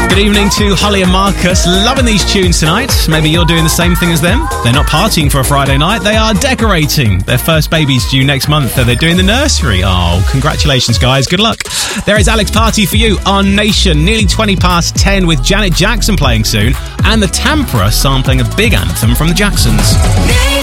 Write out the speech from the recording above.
Good evening to Holly and Marcus. Loving these tunes tonight. Maybe you're doing the same thing as them. They're not partying for a Friday night. They are decorating. Their first baby's due next month, so they're doing the nursery. Oh, congratulations, guys. Good luck. There is Alex Party for you on Nation. Nearly 20 past 10 with Janet Jackson playing soon. And the Tampere sampling a big anthem from the Jacksons.